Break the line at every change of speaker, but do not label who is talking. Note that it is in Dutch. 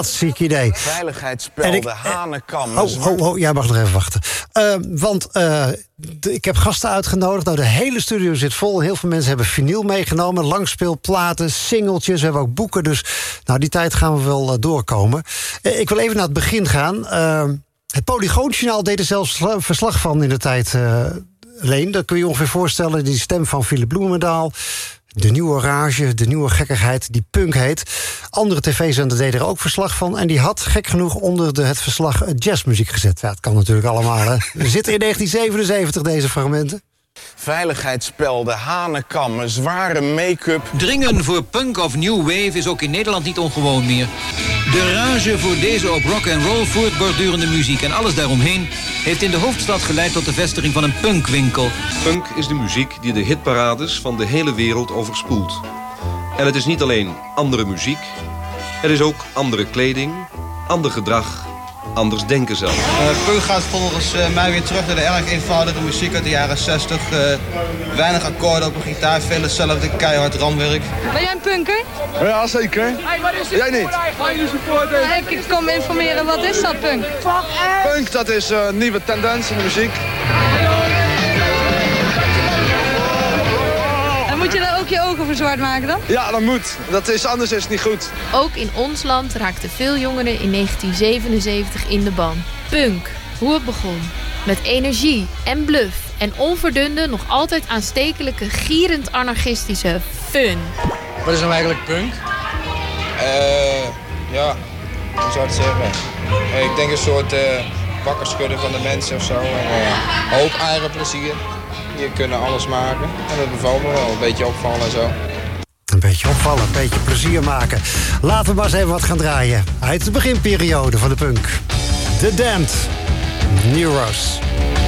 Hartstikke idee.
Veiligheidsspel, de Hanenkam.
Jij mag nog even wachten. Want ik heb gasten uitgenodigd. Nou, de hele studio zit vol. Heel veel mensen hebben vinyl meegenomen. Langspeelplaten, singeltjes. We hebben ook boeken. Dus nou, die tijd gaan we wel doorkomen. Ik wil even naar het begin gaan. Het Polygoonjournaal deed er zelfs verslag van in de tijd... Leen, dat kun je je ongeveer voorstellen. Die stem van Philip Bloemendaal. De nieuwe rage, de nieuwe gekkigheid die punk heet. Andere tv-zenders deden er ook verslag van. En die had, gek genoeg, onder het verslag jazzmuziek gezet. Ja, het kan natuurlijk allemaal, hè. We zitten in 1977, deze fragmenten.
Veiligheidsspel, de Hanenkam, een zware make-up.
Dringen voor punk of new wave is ook in Nederland niet ongewoon meer. De rage voor deze op rock and roll voortbordurende muziek en alles daaromheen heeft in de hoofdstad geleid tot de vestiging van een punkwinkel.
Punk is de muziek die de hitparades van de hele wereld overspoelt. En het is niet alleen andere muziek, het is ook andere kleding, ander gedrag, anders denken zelf.
Punk gaat volgens mij weer terug naar de erg eenvoudige muziek uit de jaren 60. Weinig akkoorden op een gitaar, veel hetzelfde keihard ramwerk.
Ben jij een punker?
Ja, zeker. Jij niet?
Ik kom informeren, wat is dat, punk?
Punk, dat is een nieuwe tendens in de muziek.
En moet je daar ook je ogen voor zwart maken dan?
Ja, dat moet. Anders is het niet goed.
Ook in ons land raakten veel jongeren in 1977 in de ban. Punk, hoe het begon. Met energie en bluff en onverdunde, nog altijd aanstekelijke, gierend anarchistische fun.
Wat is nou eigenlijk punk?
Ja, hoe zou ik het zeggen? Ik denk een soort wakker schudden van de mensen of zo. Hoop eigen plezier. Je kunnen alles maken. En dat bevalt me wel. Een beetje opvallen en zo.
Een beetje opvallen, een beetje plezier maken. Laten we maar eens even wat gaan draaien. Uit de beginperiode van de punk. The Damned. Neuros.